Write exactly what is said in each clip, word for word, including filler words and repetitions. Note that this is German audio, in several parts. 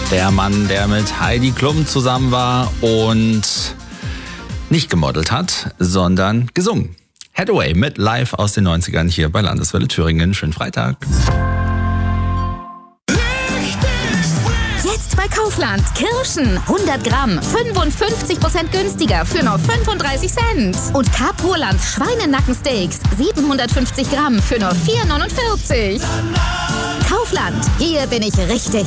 Der Mann, der mit Heidi Klum zusammen war und nicht gemodelt hat, sondern gesungen. Hathaway mit Live aus den neunzigern hier bei Landeswelle Thüringen. Schönen Freitag. Jetzt bei Kaufland. Kirschen hundert Gramm, fünfundfünfzig Prozent günstiger für nur fünfunddreißig Cent. Und Carpurland Schweinenackensteaks, siebenhundertfünfzig Gramm für nur vier neunundvierzig. Kaufland, hier bin ich richtig.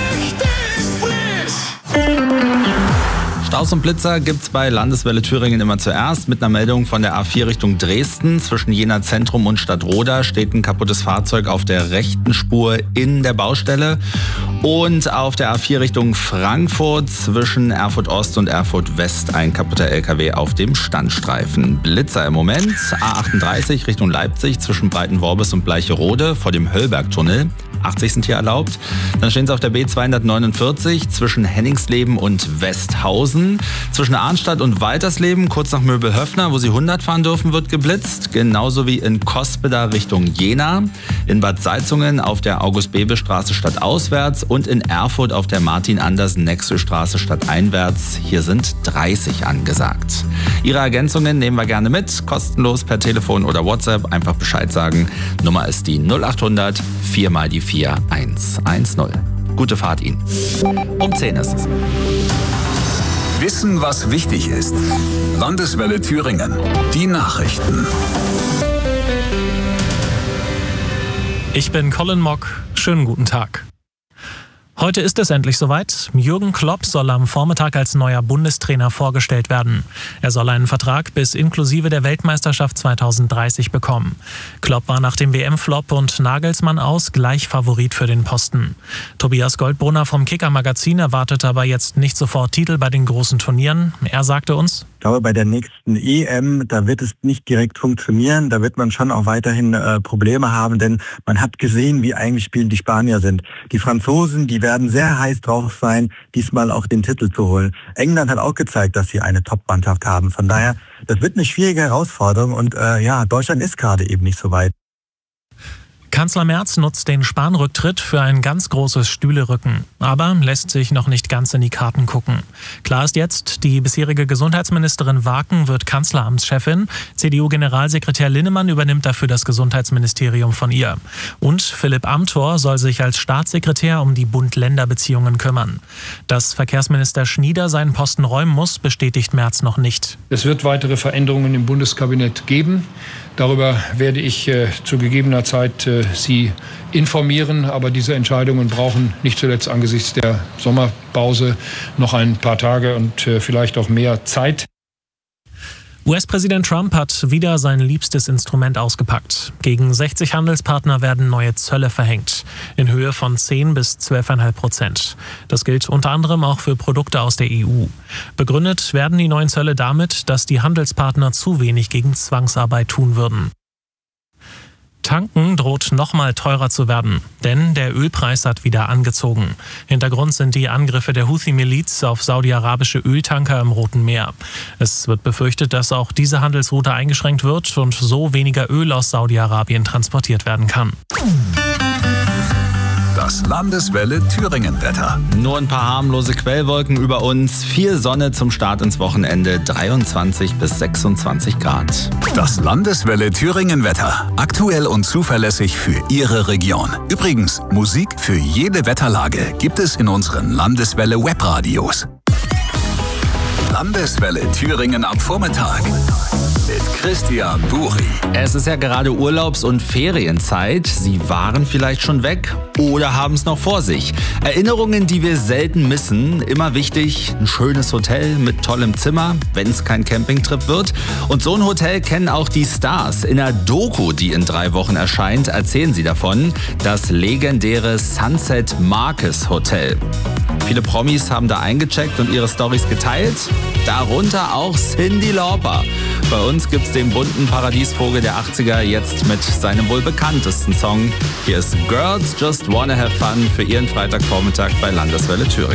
Staus und Blitzer gibt's bei Landeswelle Thüringen immer zuerst. Mit einer Meldung von der A vier Richtung Dresden. Zwischen Jena Zentrum und Stadtroda steht ein kaputtes Fahrzeug auf der rechten Spur in der Baustelle. Und auf der A vier Richtung Frankfurt zwischen Erfurt Ost und Erfurt West ein kaputter L K W auf dem Standstreifen. Blitzer im Moment. A achtunddreißig Richtung Leipzig zwischen Breitenworbis und Bleicherode vor dem Höllbergtunnel. achtzig sind hier erlaubt. Dann stehen sie auf der B zweihundertneunundvierzig zwischen Henningsleben und Westhausen. Zwischen Arnstadt und Waltersleben, kurz nach Möbelhöfner, wo sie hundert fahren dürfen, wird geblitzt. Genauso wie in Cospeda Richtung Jena. In Bad Salzungen auf der August-Bebel-Straße stadtauswärts und in Erfurt auf der Martin-Andersen-Nexö-Straße stadteinwärts. Hier sind dreißig angesagt. Ihre Ergänzungen nehmen wir gerne mit. Kostenlos per Telefon oder WhatsApp. Einfach Bescheid sagen. Nummer ist die null achthundert vier mal die vier eins eins null. Gute Fahrt Ihnen. Um zehn ist es. Wissen, was wichtig ist. Landeswelle Thüringen. Die Nachrichten. Ich bin Colin Mock. Schönen guten Tag. Heute ist es endlich soweit. Jürgen Klopp soll am Vormittag als neuer Bundestrainer vorgestellt werden. Er soll einen Vertrag bis inklusive der Weltmeisterschaft zweitausenddreißig bekommen. Klopp war nach dem W M-Flop und Nagelsmann aus gleich Favorit für den Posten. Tobias Goldbrunner vom Kicker-Magazin erwartet aber jetzt nicht sofort Titel bei den großen Turnieren. Er sagte uns: Ich glaube, bei der nächsten E M, da wird es nicht direkt funktionieren. Da wird man schon auch weiterhin äh, Probleme haben, denn man hat gesehen, wie eigentlich spielend die Spanier sind. Die Franzosen, die werden sehr heiß drauf sein, diesmal auch den Titel zu holen. England hat auch gezeigt, dass sie eine Top-Mannschaft haben. Von daher, das wird eine schwierige Herausforderung und äh, ja, Deutschland ist gerade eben nicht so weit. Kanzler Merz nutzt den Spahn-Rücktritt für ein ganz großes Stühlerücken, aber lässt sich noch nicht ganz in die Karten gucken. Klar ist jetzt, die bisherige Gesundheitsministerin Waken wird Kanzleramtschefin, C D U-Generalsekretär Linnemann übernimmt dafür das Gesundheitsministerium von ihr. Und Philipp Amthor soll sich als Staatssekretär um die Bund-Länder-Beziehungen kümmern. Dass Verkehrsminister Schnieder seinen Posten räumen muss, bestätigt Merz noch nicht. Es wird weitere Veränderungen im Bundeskabinett geben. Darüber werde ich äh, zu gegebener Zeit äh, Sie informieren. Aber diese Entscheidungen brauchen nicht zuletzt angesichts der Sommerpause noch ein paar Tage und äh, vielleicht auch mehr Zeit. U S-Präsident Trump hat wieder sein liebstes Instrument ausgepackt. Gegen sechzig Handelspartner werden neue Zölle verhängt, in Höhe von zehn bis zwölf Komma fünf Prozent. Das gilt unter anderem auch für Produkte aus der E U. Begründet werden die neuen Zölle damit, dass die Handelspartner zu wenig gegen Zwangsarbeit tun würden. Tanken droht nochmal teurer zu werden, denn der Ölpreis hat wieder angezogen. Hintergrund sind die Angriffe der Houthi-Miliz auf saudi-arabische Öltanker im Roten Meer. Es wird befürchtet, dass auch diese Handelsroute eingeschränkt wird und so weniger Öl aus Saudi-Arabien transportiert werden kann. Das Landeswelle Thüringen-Wetter. Nur ein paar harmlose Quellwolken über uns. Viel Sonne zum Start ins Wochenende. dreiundzwanzig bis sechsundzwanzig Grad. Das Landeswelle Thüringen-Wetter. Aktuell und zuverlässig für Ihre Region. Übrigens, Musik für jede Wetterlage gibt es in unseren Landeswelle Webradios. Landeswelle Thüringen am Vormittag. Mit Christian Buri. Es ist ja gerade Urlaubs- und Ferienzeit. Sie waren vielleicht schon weg oder haben es noch vor sich. Erinnerungen, die wir selten missen. Immer wichtig, ein schönes Hotel mit tollem Zimmer, wenn es kein Campingtrip wird. Und so ein Hotel kennen auch die Stars. In einer Doku, die in drei Wochen erscheint, erzählen sie davon. Das legendäre Sunset Marcus Hotel. Viele Promis haben da eingecheckt und ihre Storys geteilt. Darunter auch Cyndi Lauper. Bei uns gibt's den bunten Paradiesvogel der achtziger jetzt mit seinem wohl bekanntesten Song. Hier ist Girls Just Wanna Have Fun für Ihren Freitagvormittag bei Landeswelle Thüringen.